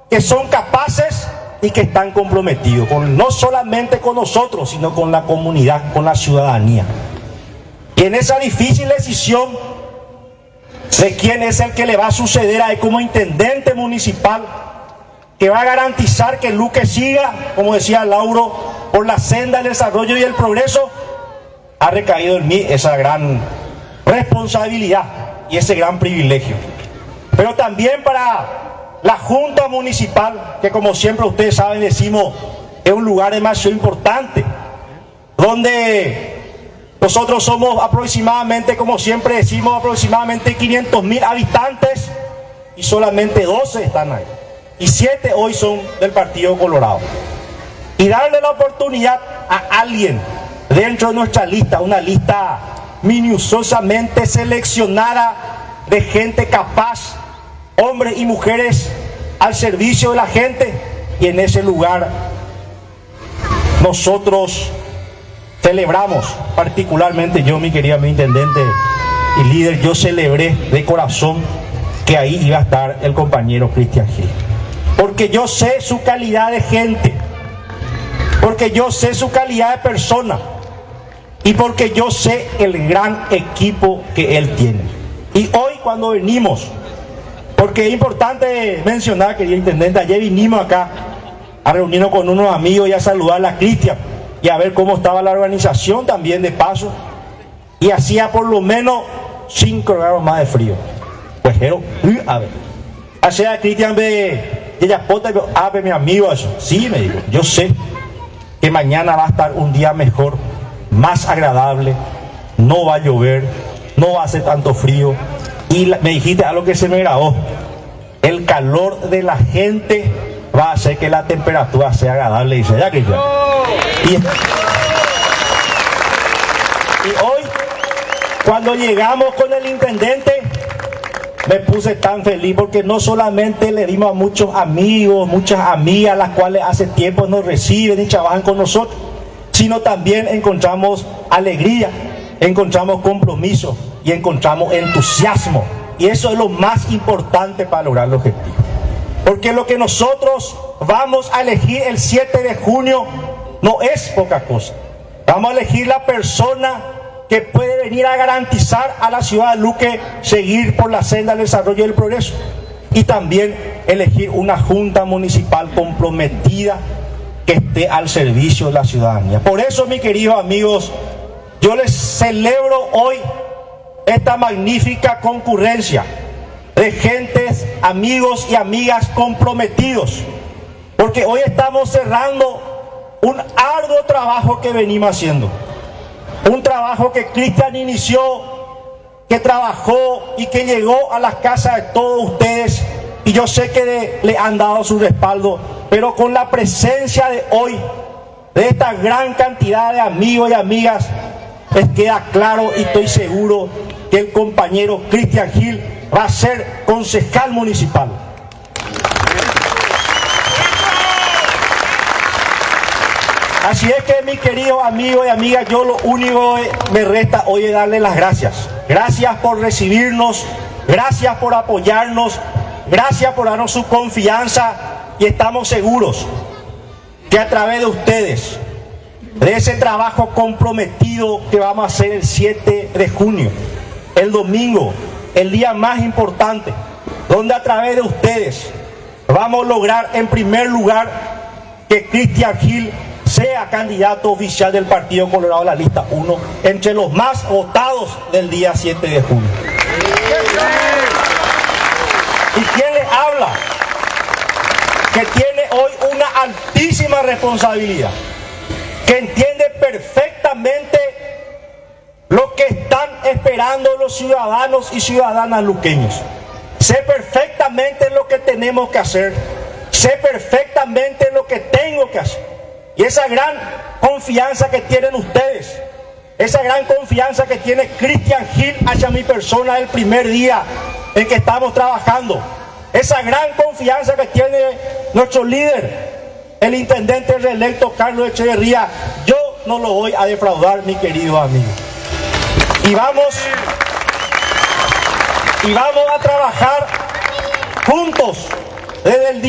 que son capaces y que están comprometidos, no solamente con nosotros, sino con la comunidad, con la ciudadanía. Y en esa difícil decisión de quién es el que le va a suceder a él como intendente municipal, que va a garantizar que Luque siga, como decía Lauro, por la senda del desarrollo y el progreso, ha recaído en mí esa gran responsabilidad y ese gran privilegio. Pero también para la Junta Municipal, que como siempre ustedes saben, decimos, es un lugar demasiado importante, donde nosotros somos aproximadamente, como siempre decimos, aproximadamente 500.000 habitantes y solamente 12 están ahí. Y 7 hoy son del Partido Colorado. Y darle la oportunidad a alguien dentro de nuestra lista, una lista minuciosamente seleccionada de gente capaz, hombres y mujeres al servicio de la gente, y en ese lugar nosotros celebramos, particularmente yo, mi querido intendente y líder, yo celebré de corazón que ahí iba a estar el compañero Cristian Gil, porque yo sé su calidad de gente, porque yo sé su calidad de persona y porque yo sé el gran equipo que él tiene. Y hoy cuando venimos, porque es importante mencionar, querido intendente, ayer vinimos acá a reunirnos con unos amigos y a saludar a Cristian y a ver cómo estaba la organización también de paso, y hacía por lo menos 5 grados más de frío. Pues pero, a ver, hacía Cristian de Yapota, mi amigo, eso. Sí, me dijo, yo sé que mañana va a estar un día mejor, más agradable, no va a llover, no va a hacer tanto frío. Y me dijiste algo que se me grabó: el calor de la gente va a hacer que la temperatura sea agradable, dice ya que ya. Y hoy, cuando llegamos con el intendente, me puse tan feliz porque no solamente le dimos a muchos amigos, muchas amigas, las cuales hace tiempo nos reciben y trabajan con nosotros, sino también encontramos alegría, encontramos compromiso y encontramos entusiasmo. Y eso es lo más importante para lograr el objetivo. Porque lo que nosotros vamos a elegir el 7 de junio no es poca cosa. Vamos a elegir la persona que puede venir a garantizar a la ciudad de Luque seguir por la senda del desarrollo y del progreso. Y también elegir una junta municipal comprometida que esté al servicio de la ciudadanía. Por eso, mis queridos amigos, yo les celebro hoy esta magnífica concurrencia de gentes, amigos y amigas comprometidos, porque hoy estamos cerrando un arduo trabajo que venimos haciendo, un trabajo que Cristian inició, que trabajó y que llegó a las casas de todos ustedes, y yo sé que le han dado su respaldo, pero con la presencia de hoy de esta gran cantidad de amigos y amigas, les queda claro y estoy seguro que el compañero Cristian Gil va a ser concejal municipal. Así es que, mis queridos amigos y amigas, yo lo único que me resta hoy es darles las gracias. Gracias por recibirnos, gracias por apoyarnos, gracias por darnos su confianza, y estamos seguros que a través de ustedes, de ese trabajo comprometido que vamos a hacer el 7 de junio, el domingo, el día más importante, donde a través de ustedes vamos a lograr en primer lugar que Cristian Gil sea candidato oficial del Partido Colorado de la lista 1, entre los más votados del día 7 de junio. ¿Y quién le habla? Que tiene hoy una altísima responsabilidad, que entiende perfectamente lo que están esperando los ciudadanos y ciudadanas luqueños. Sé perfectamente lo que tenemos que hacer, sé perfectamente lo que tengo que hacer. Y esa gran confianza que tienen ustedes, esa gran confianza que tiene Cristian Gil hacia mi persona el primer día en que estamos trabajando, esa gran confianza que tiene nuestro líder, el intendente reelecto Carlos Echeverría, yo no lo voy a defraudar, mi querido amigo. Y vamos a trabajar juntos desde el día